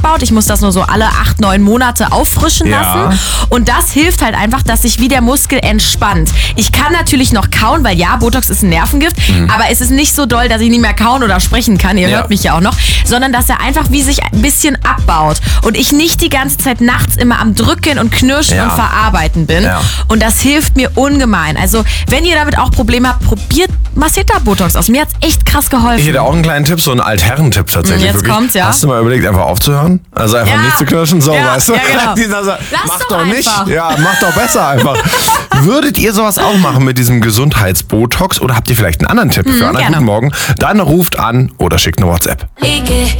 abbaut. Ich muss das nur so alle 8-9 Monate auffrischen lassen. Und das hilft halt einfach, dass sich wie der Muskel entspannt. Ich kann natürlich noch kauen, weil ja, Botox ist ein Nervengift, aber es ist nicht so doll, dass ich nicht mehr kauen oder sprechen kann. Ihr hört mich ja auch noch. Sondern dass er einfach wie sich ein bisschen abbaut. Und ich nicht die ganze Zeit nachts immer am Drücken und Knirschen und Verarbeiten bin. Ja. Und das hilft mir ungemein. Also, wenn ihr damit auch Probleme habt, probiert Masseter-Botox aus. Mir hat's echt krass geholfen. Ich hätte auch einen kleinen Tipp, so einen Altherren-Tipp tatsächlich. Jetzt wirklich. kommt's, ja. Hast du mal überlegt, einfach aufzuhören? Also einfach nicht zu knirschen, so, weißt du? Ja, genau. Mach doch nicht. Ja, mach doch besser einfach. Würdet ihr sowas auch machen mit diesem Gesundheitsbotox oder habt ihr vielleicht einen anderen Tipp für einen guten Morgen? Dann ruft an oder schickt eine WhatsApp.